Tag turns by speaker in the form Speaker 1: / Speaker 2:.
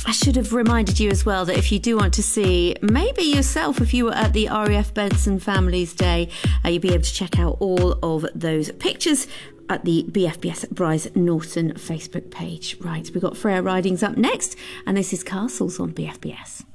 Speaker 1: I should have reminded you as well that if you do want to see maybe yourself, if you were at the RAF Benson Families Day, you'll be able to check out all of those pictures at the BFBS Bryce Norton Facebook page. Right, we've got Freya Ridings up next, and this is Castles on BFBS.